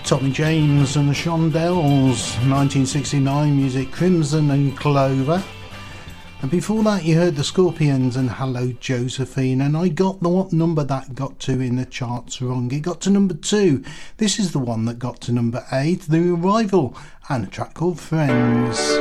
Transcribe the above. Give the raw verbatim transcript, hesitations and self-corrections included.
Tommy James and the Shondells, nineteen sixty-nine music, Crimson and Clover. And before that you heard the Scorpions and Hello Josephine, and I got the what number that got to in the charts wrong. It got to number two. This is the one that got to number eight, The Arrival, and a track called Friends.